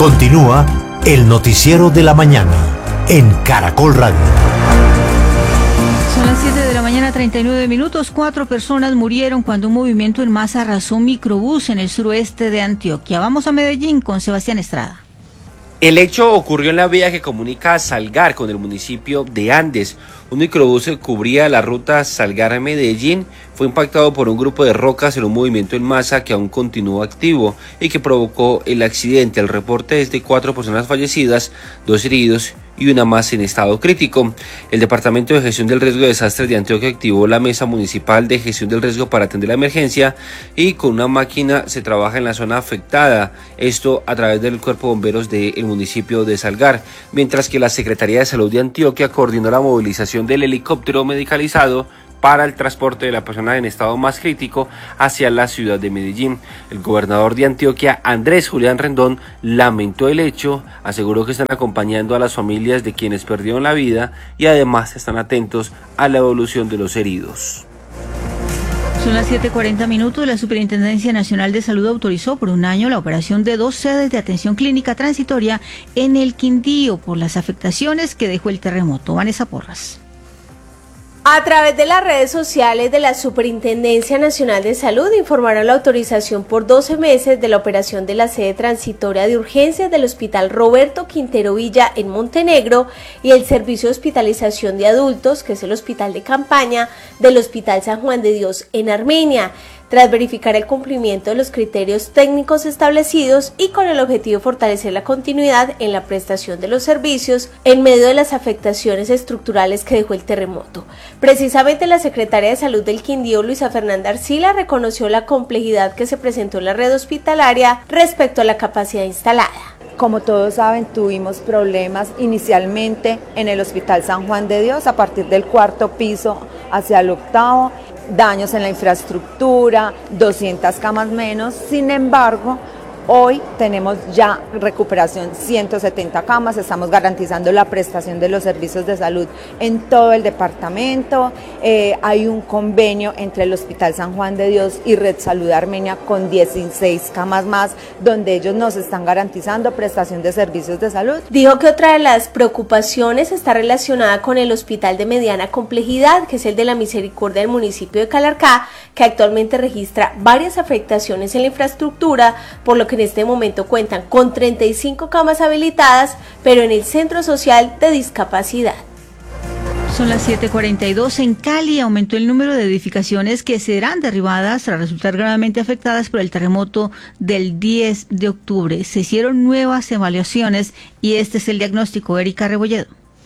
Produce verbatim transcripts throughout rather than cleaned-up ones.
Continúa el noticiero de la mañana en Caracol Radio. Son las siete de la mañana, treinta y nueve minutos. Cuatro personas murieron cuando un movimiento en masa arrasó un microbús en el suroeste de Antioquia. Vamos a Medellín con Sebastián Estrada. El hecho ocurrió en la vía que comunica a Salgar con el municipio de Andes. Un microbús que cubría la ruta Salgar-Medellín fue impactado por un grupo de rocas en un movimiento en masa que aún continúa activo y que provocó el accidente. El reporte es de cuatro personas fallecidas, dos heridos y una más en estado crítico. El Departamento de Gestión del Riesgo de Desastres de Antioquia activó la Mesa Municipal de Gestión del Riesgo para atender la emergencia y con una máquina se trabaja en la zona afectada, esto a través del Cuerpo de Bomberos del municipio de Salgar, mientras que la Secretaría de Salud de Antioquia coordinó la movilización del helicóptero medicalizado para el transporte de la persona en estado más crítico hacia la ciudad de Medellín. El gobernador de Antioquia, Andrés Julián Rendón, lamentó el hecho, aseguró que están acompañando a las familias de quienes perdieron la vida y además están atentos a la evolución de los heridos. Son las siete cuarenta minutos. La Superintendencia Nacional de Salud autorizó por un año la operación de dos sedes de atención clínica transitoria en el Quindío por las afectaciones que dejó el terremoto. Vanessa Porras. A través de las redes sociales de la Superintendencia Nacional de Salud informaron la autorización por doce meses de la operación de la sede transitoria de urgencias del Hospital Roberto Quintero Villa en Montenegro y el servicio de hospitalización de adultos, que es el hospital de campaña del Hospital San Juan de Dios en Armenia, tras verificar el cumplimiento de los criterios técnicos establecidos y con el objetivo de fortalecer la continuidad en la prestación de los servicios en medio de las afectaciones estructurales que dejó el terremoto. Precisamente la secretaria de Salud del Quindío, Luisa Fernanda Arcila, reconoció la complejidad que se presentó en la red hospitalaria respecto a la capacidad instalada. Como todos saben, tuvimos problemas inicialmente en el Hospital San Juan de Dios, a partir del cuarto piso hacia el octavo, daños en la infraestructura, doscientas camas menos. Sin embargo, hoy tenemos ya recuperación ciento setenta camas, estamos garantizando la prestación de los servicios de salud en todo el departamento. Eh, hay un convenio entre el Hospital San Juan de Dios y Red Salud Armenia con dieciséis camas más, donde ellos nos están garantizando prestación de servicios de salud. Dijo que otra de las preocupaciones está relacionada con el hospital de mediana complejidad, que es el de la Misericordia del municipio de Calarcá, que actualmente registra varias afectaciones en la infraestructura, por lo que en este momento cuentan con treinta y cinco camas habilitadas, pero en el Centro Social de Discapacidad. Son las siete cuarenta y dos. En Cali aumentó el número de edificaciones que serán derribadas tras resultar gravemente afectadas por el terremoto del diez de octubre. Se hicieron nuevas evaluaciones y este es el diagnóstico. Erika Rebolledo.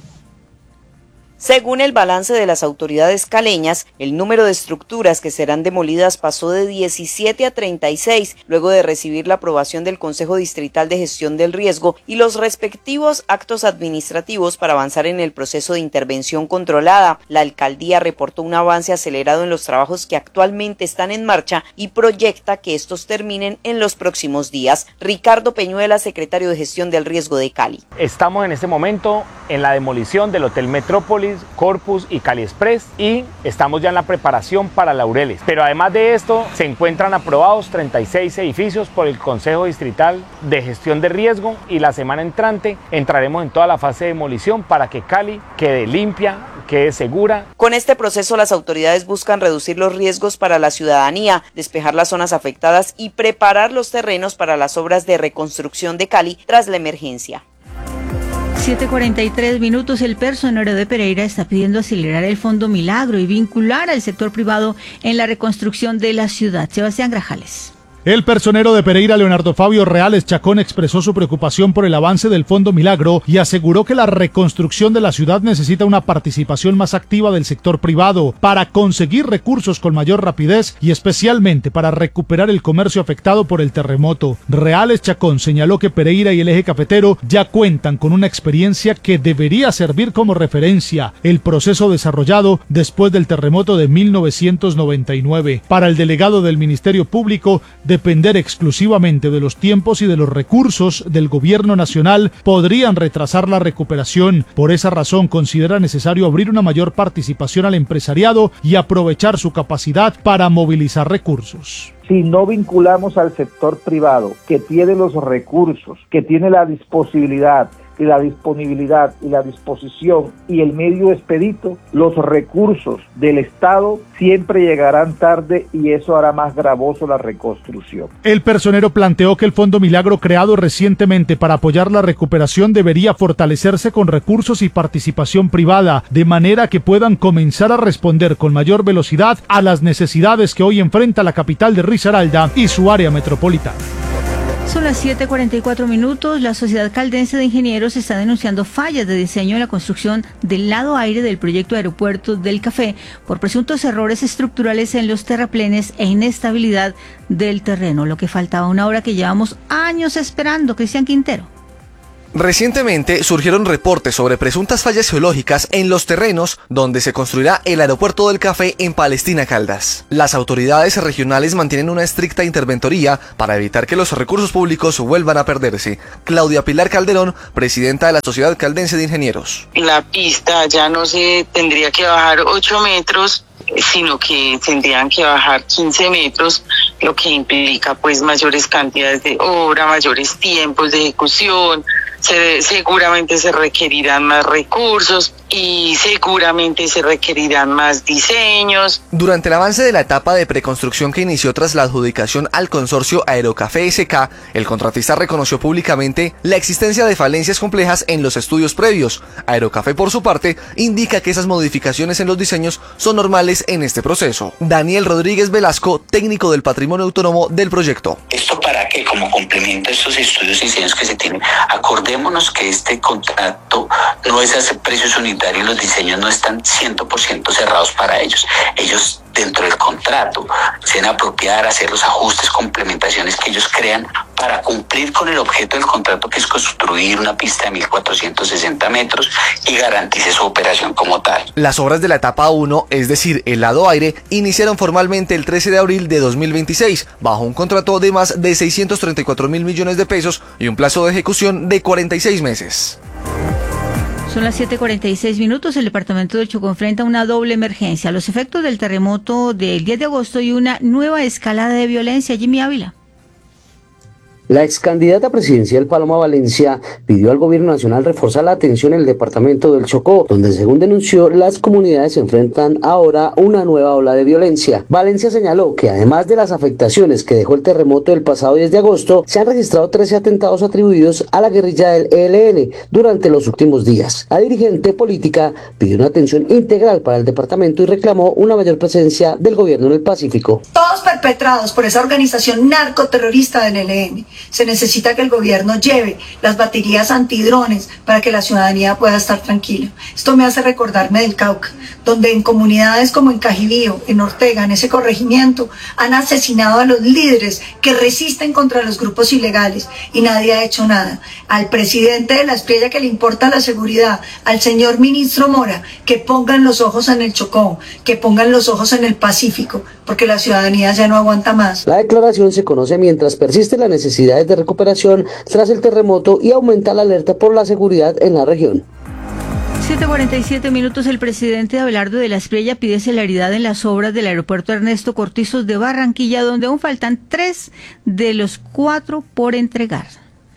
Según el balance de las autoridades caleñas, el número de estructuras que serán demolidas pasó de diecisiete a treinta y seis, luego de recibir la aprobación del Consejo Distrital de Gestión del Riesgo y los respectivos actos administrativos para avanzar en el proceso de intervención controlada. La alcaldía reportó un avance acelerado en los trabajos que actualmente están en marcha y proyecta que estos terminen en los próximos días. Ricardo Peñuela, secretario de Gestión del Riesgo de Cali. Estamos en este momento en la demolición del Hotel Metrópolis, Corpus y Cali Express y estamos ya en la preparación para Laureles. Pero además de esto se encuentran aprobados treinta y seis edificios por el Consejo Distrital de Gestión de Riesgo y la semana entrante entraremos en toda la fase de demolición para que Cali quede limpia, quede segura. Con este proceso las autoridades buscan reducir los riesgos para la ciudadanía, despejar las zonas afectadas y preparar los terrenos para las obras de reconstrucción de Cali tras la emergencia. siete cuarenta y tres minutos. El personero de Pereira está pidiendo acelerar el Fondo Milagro y vincular al sector privado en la reconstrucción de la ciudad. Sebastián Grajales. El personero de Pereira, Leonardo Fabio Reales Chacón, expresó su preocupación por el avance del Fondo Milagro y aseguró que la reconstrucción de la ciudad necesita una participación más activa del sector privado para conseguir recursos con mayor rapidez y especialmente para recuperar el comercio afectado por el terremoto. Reales Chacón señaló que Pereira y el eje cafetero ya cuentan con una experiencia que debería servir como referencia, el proceso desarrollado después del terremoto de mil novecientos noventa y nueve. Para el delegado del Ministerio Público, de depender exclusivamente de los tiempos y de los recursos del gobierno nacional podrían retrasar la recuperación. Por esa razón considera necesario abrir una mayor participación al empresariado y aprovechar su capacidad para movilizar recursos. Si no vinculamos al sector privado, que tiene los recursos, que tiene la disponibilidad, y la disponibilidad y la disposición y el medio expedito, los recursos del Estado siempre llegarán tarde y eso hará más gravoso la reconstrucción. El personero planteó que el Fondo Milagro, creado recientemente para apoyar la recuperación, debería fortalecerse con recursos y participación privada, de manera que puedan comenzar a responder con mayor velocidad a las necesidades que hoy enfrenta la capital de Risaralda y su área metropolitana. Son las siete cuarenta y cuatro minutos. La Sociedad Caldense de Ingenieros está denunciando fallas de diseño en la construcción del lado aire del proyecto Aeropuerto del Café por presuntos errores estructurales en los terraplenes e inestabilidad del terreno, lo que faltaba una obra que llevamos años esperando. Cristian Quintero. Recientemente surgieron reportes sobre presuntas fallas geológicas en los terrenos donde se construirá el Aeropuerto del Café en Palestina, Caldas. Las autoridades regionales mantienen una estricta interventoría para evitar que los recursos públicos vuelvan a perderse. Claudia Pilar Calderón, presidenta de la Sociedad Caldense de Ingenieros. La pista ya no se tendría que bajar ocho metros, sino que tendrían que bajar quince metros, lo que implica pues mayores cantidades de obra, mayores tiempos de ejecución. Se, seguramente se requerirán más recursos y seguramente se requerirán más diseños. Durante el avance de la etapa de preconstrucción que inició tras la adjudicación al consorcio Aerocafé S K, el contratista reconoció públicamente la existencia de falencias complejas en los estudios previos. Aerocafé, por su parte, indica que esas modificaciones en los diseños son normales en este proceso. Daniel Rodríguez Velasco, técnico del patrimonio autónomo del proyecto. ¿Esto para qué? Como complemento a estos estudios y diseños que se tienen. Acordémonos que este contrato no es a precios unitarios, los diseños no están cien por ciento cerrados para ellos. Ellos, dentro del contrato, se van a apropiar, hacer los ajustes, complementaciones que ellos crean para cumplir con el objeto del contrato, que es construir una pista de mil cuatrocientos sesenta metros y garantice su operación como tal. Las obras de la etapa uno, es decir, el lado aire, iniciaron formalmente el trece de abril de dos mil veintiséis, bajo un contrato de más de seiscientos treinta y cuatro mil millones de pesos y un plazo de ejecución de cuarenta y seis meses. Son las siete cuarenta y seis minutos. El departamento del Chocó enfrenta una doble emergencia, los efectos del terremoto del diez de agosto y una nueva escalada de violencia. Jimmy Ávila. La excandidata presidencial Paloma Valencia pidió al gobierno nacional reforzar la atención en el departamento del Chocó, donde, según denunció, las comunidades se enfrentan ahora a una nueva ola de violencia. Valencia señaló que, además de las afectaciones que dejó el terremoto del pasado diez de agosto, se han registrado trece atentados atribuidos a la guerrilla del E L N durante los últimos días. La dirigente política pidió una atención integral para el departamento y reclamó una mayor presencia del gobierno en el Pacífico. Todos perpetrados por esa organización narcoterrorista del E L N. Se necesita que el gobierno lleve las baterías antidrones para que la ciudadanía pueda estar tranquila. Esto me hace recordarme del Cauca, donde en comunidades como en Cajibío, en Ortega, en ese corregimiento, han asesinado a los líderes que resisten contra los grupos ilegales y nadie ha hecho nada. Al presidente de la Espriella, que le importa la seguridad, al señor ministro Mora, que pongan los ojos en el Chocó, que pongan los ojos en el Pacífico, porque la ciudadanía ya no aguanta más. La declaración se conoce mientras persiste la necesidad de recuperación tras el terremoto y aumenta la alerta por la seguridad en la región. siete cuarenta y siete minutos. El presidente Abelardo de la Espriella pide celeridad en las obras del aeropuerto Ernesto Cortizos de Barranquilla, donde aún faltan tres de los cuatro por entregar.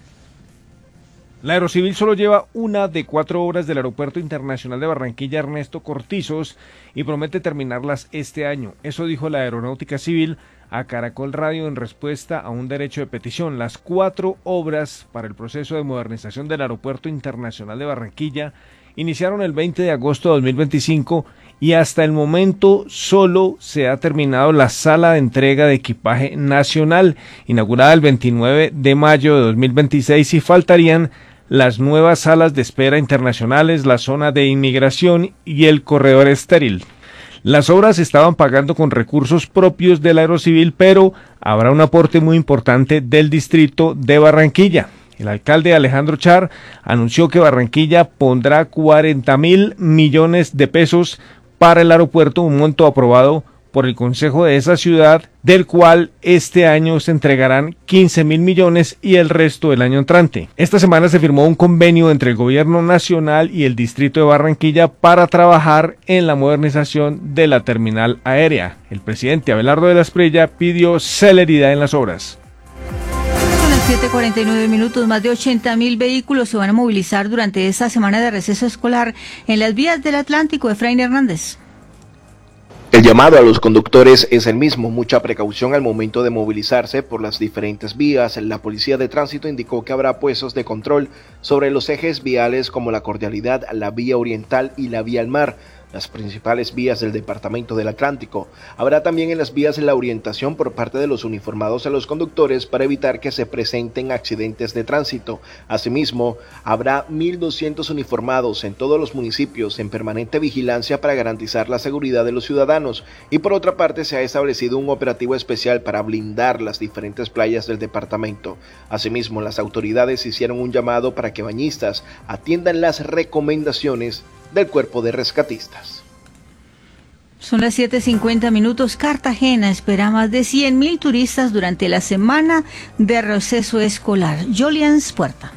La Aerocivil solo lleva una de cuatro obras del Aeropuerto Internacional de Barranquilla Ernesto Cortizos y promete terminarlas este año. Eso dijo la Aeronáutica Civil a Caracol Radio en respuesta a un derecho de petición. Las cuatro obras para el proceso de modernización del Aeropuerto Internacional de Barranquilla iniciaron el veinte de agosto de dos mil veinticinco y hasta el momento solo se ha terminado la sala de entrega de equipaje nacional, inaugurada el veintinueve de mayo de dos mil veintiséis, y faltarían las nuevas salas de espera internacionales, la zona de inmigración y el corredor estéril. Las obras se estaban pagando con recursos propios de la Aerocivil, pero habrá un aporte muy importante del distrito de Barranquilla. El alcalde Alejandro Char anunció que Barranquilla pondrá cuarenta mil millones de pesos para el aeropuerto, un monto aprobado por el Consejo de esa ciudad, del cual este año se entregarán quince mil millones y el resto el año entrante. Esta semana se firmó un convenio entre el gobierno nacional y el distrito de Barranquilla para trabajar en la modernización de la terminal aérea. El presidente Abelardo de la Espriella pidió celeridad en las obras. Son las siete cuarenta y nueve minutos. Más de ochenta mil vehículos se van a movilizar durante esta semana de receso escolar en las vías del Atlántico. Efraín Hernández. El llamado a los conductores es el mismo, mucha precaución al momento de movilizarse por las diferentes vías. La Policía de Tránsito indicó que habrá puestos de control sobre los ejes viales como la Cordialidad, la Vía Oriental y la Vía al Mar, las principales vías del departamento del Atlántico. Habrá también en las vías la orientación por parte de los uniformados a los conductores para evitar que se presenten accidentes de tránsito. Asimismo, habrá mil doscientos uniformados en todos los municipios en permanente vigilancia para garantizar la seguridad de los ciudadanos. Y por otra parte, se ha establecido un operativo especial para blindar las diferentes playas del departamento. Asimismo, las autoridades hicieron un llamado para que bañistas atiendan las recomendaciones del cuerpo de rescatistas. Son las siete cincuenta minutos. Cartagena espera más de cien mil turistas durante la semana de receso escolar. Jolians Puerta.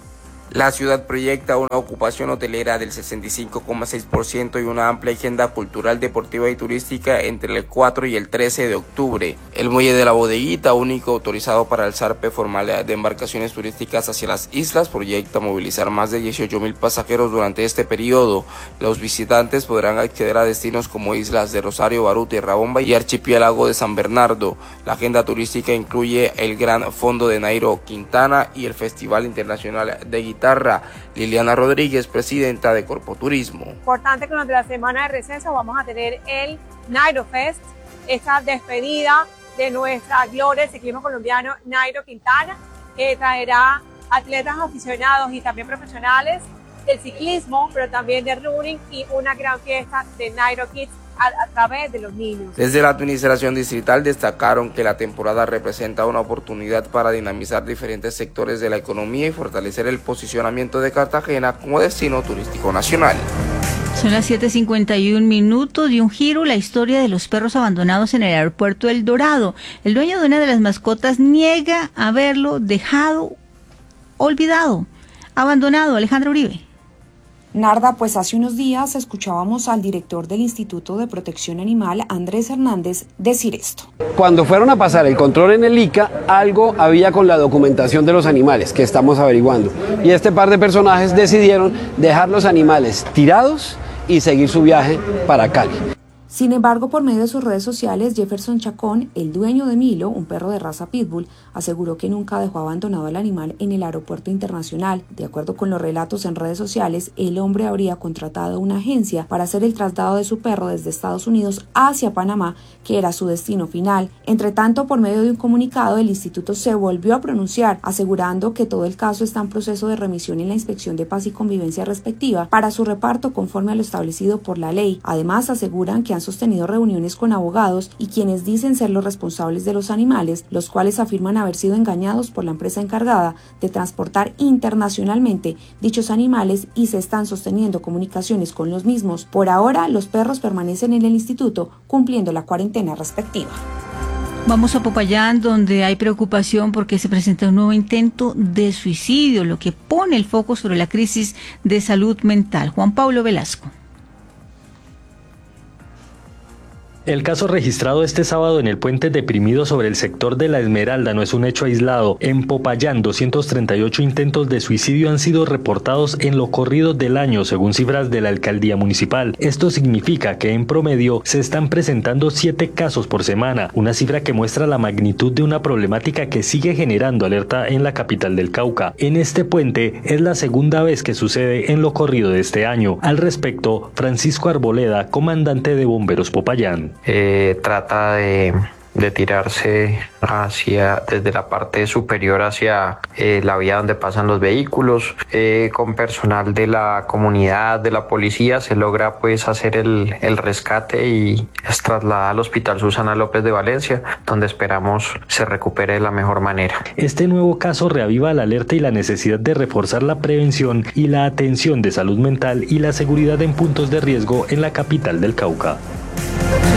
La ciudad proyecta una ocupación hotelera del sesenta y cinco coma seis por ciento y una amplia agenda cultural, deportiva y turística entre el cuatro y el trece de octubre. El muelle de la Bodeguita, único autorizado para el zarpe formal de embarcaciones turísticas hacia las islas, proyecta movilizar más de dieciocho mil pasajeros durante este periodo. Los visitantes podrán acceder a destinos como islas de Rosario, Barú, Tierrabomba y archipiélago de San Bernardo. La agenda turística incluye el Gran Fondo de Nairo Quintana y el Festival Internacional de Guitarra. Liliana Rodríguez, presidenta de Corpoturismo. Importante que durante la semana de receso vamos a tener el Nairo Fest, esta despedida de nuestra gloria del ciclismo colombiano Nairo Quintana, que traerá atletas aficionados y también profesionales del ciclismo, pero también de running, y una gran fiesta de Nairo Kids a, a través de los niños. Desde la administración distrital destacaron que la temporada representa una oportunidad para dinamizar diferentes sectores de la economía y fortalecer el posicionamiento de Cartagena como destino turístico nacional. Son las siete cincuenta y un minutos. De un giro la historia de los perros abandonados en el aeropuerto El Dorado. El dueño de una de las mascotas niega haberlo dejado olvidado, abandonado. Alejandra Uribe. Narda, pues hace unos días escuchábamos al director del Instituto de Protección Animal, Andrés Hernández, decir esto. Cuando fueron a pasar el control en el I C A, algo había con la documentación de los animales, que estamos averiguando. Y este par de personajes decidieron dejar los animales tirados y seguir su viaje para Cali. Sin embargo, por medio de sus redes sociales, Jefferson Chacón, el dueño de Milo, un perro de raza pitbull, aseguró que nunca dejó abandonado al animal en el aeropuerto internacional. De acuerdo con los relatos en redes sociales, el hombre habría contratado una agencia para hacer el traslado de su perro desde Estados Unidos hacia Panamá, que era su destino final. Entre tanto, por medio de un comunicado, el instituto se volvió a pronunciar, asegurando que todo el caso está en proceso de remisión en la Inspección de Paz y Convivencia respectiva para su reparto conforme a lo establecido por la ley. Además, aseguran que han sostenido reuniones con abogados y quienes dicen ser los responsables de los animales, los cuales afirman haber sido engañados por la empresa encargada de transportar internacionalmente dichos animales y se están sosteniendo comunicaciones con los mismos. Por ahora, los perros permanecen en el instituto cumpliendo la cuarentena respectiva. Vamos a Popayán, donde hay preocupación porque se presenta un nuevo intento de suicidio, lo que pone el foco sobre la crisis de salud mental. Juan Pablo Velasco. El caso registrado este sábado en el puente deprimido sobre el sector de La Esmeralda no es un hecho aislado. En Popayán, doscientos treinta y ocho intentos de suicidio han sido reportados en lo corrido del año, según cifras de la alcaldía municipal. Esto significa que en promedio se están presentando siete casos por semana, una cifra que muestra la magnitud de una problemática que sigue generando alerta en la capital del Cauca. En este puente es la segunda vez que sucede en lo corrido de este año. Al respecto, Francisco Arboleda, comandante de Bomberos Popayán. Eh, trata de, de tirarse hacia desde la parte superior hacia eh, la vía donde pasan los vehículos. Eh, con personal de la comunidad, de la policía, se logra pues hacer el, el rescate y es trasladada al Hospital Susana López de Valencia, donde esperamos se recupere de la mejor manera. Este nuevo caso reaviva la alerta y la necesidad de reforzar la prevención y la atención de salud mental y la seguridad en puntos de riesgo en la capital del Cauca. Son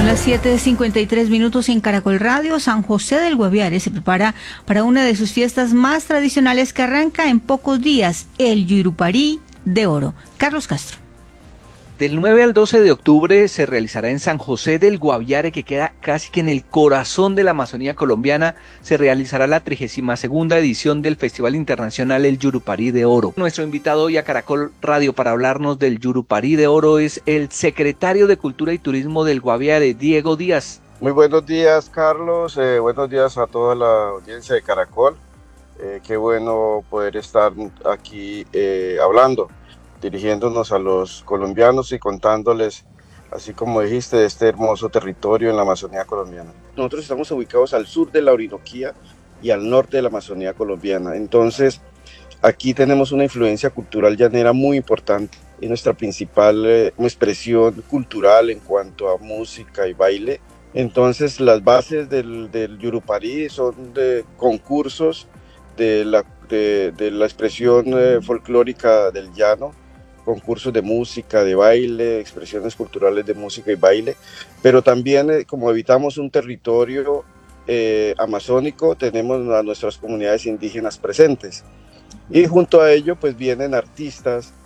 Son las siete cincuenta y tres minutos en Caracol Radio. San José del Guaviare se prepara para una de sus fiestas más tradicionales que arranca en pocos días, el Yuruparí de Oro. Carlos Castro. Del nueve al doce de octubre se realizará en San José del Guaviare, que queda casi que en el corazón de la Amazonía colombiana, se realizará la trigésima segunda edición del Festival Internacional El Yuruparí de Oro. Nuestro invitado hoy a Caracol Radio para hablarnos del Yuruparí de Oro es el secretario de Cultura y Turismo del Guaviare, Diego Díaz. Muy buenos días, Carlos, eh, buenos días a toda la audiencia de Caracol. Eh, qué bueno poder estar aquí eh, hablando, dirigiéndonos a los colombianos y contándoles, así como dijiste, de este hermoso territorio en la Amazonía colombiana. Nosotros estamos ubicados al sur de la Orinoquía y al norte de la Amazonía colombiana, entonces aquí tenemos una influencia cultural llanera muy importante. Es nuestra principal eh, expresión cultural en cuanto a música y baile. Entonces las bases del, del Yuruparí son de concursos de la, de, de la expresión eh, folclórica del llano, concursos de música, de baile, expresiones culturales de música y baile, pero también eh, como habitamos un territorio eh, amazónico, tenemos a nuestras comunidades indígenas presentes y junto a ello pues vienen artistas